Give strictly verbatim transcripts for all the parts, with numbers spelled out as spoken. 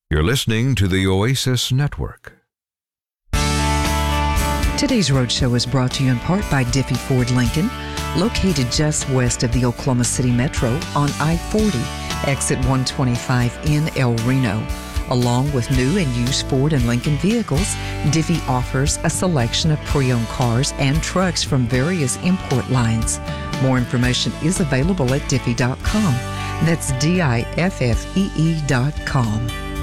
You're listening to the Oasis Network. Today's Roadshow is brought to you in part by Diffie Ford Lincoln, located just west of the Oklahoma City Metro on I forty, exit one twenty-five in El Reno. Along with new and used Ford and Lincoln vehicles, Diffie offers a selection of pre-owned cars and trucks from various import lines. More information is available at diffie dot com. That's D I F F E E dot com.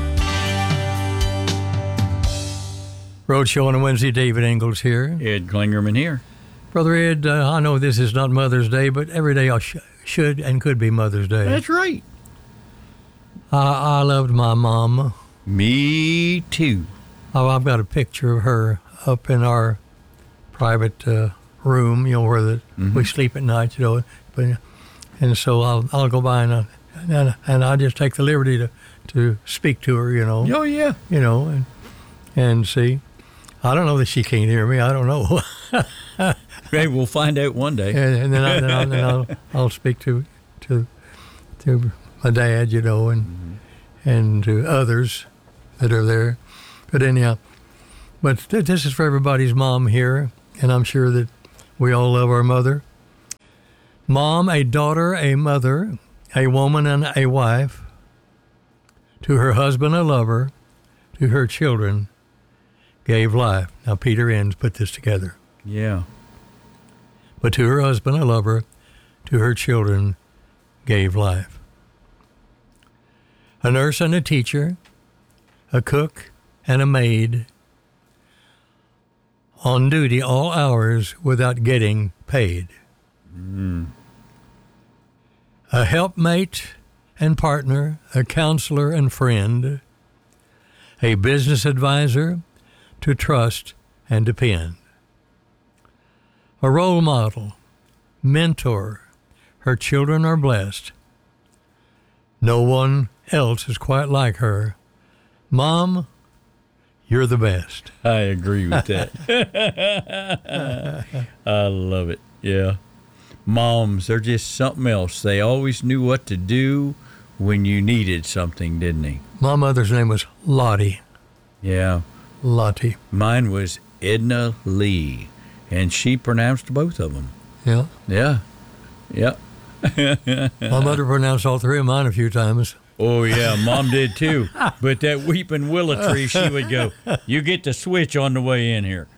Roadshow on a Wednesday, David Ingalls here. Ed Klingerman here. Brother Ed, uh, I know this is not Mother's Day, but every day I sh- should and could be Mother's Day. That's right. I, I loved my mom. Me too. Oh, I've got a picture of her up in our private uh, room, you know, where the, mm-hmm. we sleep at night, you know. But, and so I'll I'll go by and I, and, and I just take the liberty to, to speak to her, you know. Oh, yeah. You know, and and see. I don't know that she can't hear me. I don't know. Maybe we'll find out one day. And, and then, I, then, I'll, then I'll, I'll speak to to to my dad, you know, and mm-hmm. and to others that are there. But anyhow, but th- this is for everybody's mom here, and I'm sure that we all love our mother. Mom, a daughter, a mother, a woman, and a wife. To her husband, a lover. To her children, gave life. Now, Peter Enns put this together. Yeah. But to her husband, a lover, to her children, gave life. A nurse and a teacher, a cook and a maid, on duty all hours without getting paid. Mm. A helpmate and partner, a counselor and friend, a business advisor, to trust and depend. A role model, mentor, her children are blessed. No one else is quite like her. Mom, you're the best. I agree with that. I love it, yeah. Moms, they're just something else. They always knew what to do when you needed something, didn't they? My mother's name was Lottie. Yeah. Lottie. Mine was Edna Lee, and she pronounced both of them. Yeah? Yeah. Yeah. My mother pronounced all three of mine a few times. Oh, yeah, Mom did too. But that weeping willow tree, she would go, you get the switch on the way in here.